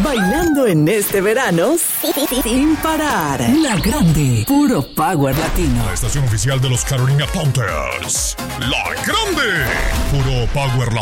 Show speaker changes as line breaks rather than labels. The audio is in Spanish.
Bailando en este verano sin parar. La Grande, puro power latino.
La estación oficial de los Carolina Panthers. La Grande, puro power latino.